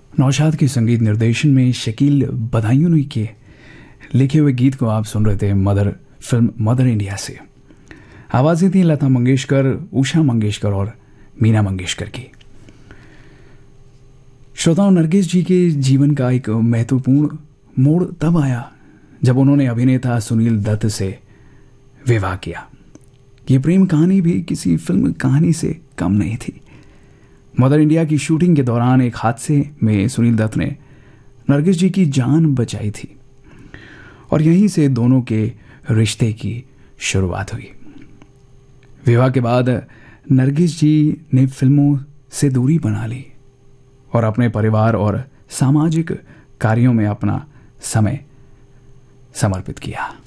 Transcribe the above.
नौशाद के संगीत निर्देशन में शकील बदायूं के लिखे हुए गीत को आप सुन रहे थे फिल्म मदर इंडिया से। आवाज़ें थी लता मंगेशकर, उषा मंगेशकर और मीना मंगेशकर की। श्रोताओं, नरगिस जी के जीवन का एक महत्वपूर्ण मोड़ तब आया जब उन्होंने अभिनेता सुनील दत्त से विवाह किया। ये प्रेम कहानी भी किसी फिल्म कहानी से कम नहीं थी। मदर इंडिया की शूटिंग के दौरान एक हादसे में सुनील दत्त ने नरगिस जी की जान बचाई थी और यहीं से दोनों के रिश्ते की शुरुआत हुई। विवाह के बाद नरगिस जी ने फिल्मों से दूरी बना ली और अपने परिवार और सामाजिक कार्यों में अपना समय समर्पित किया।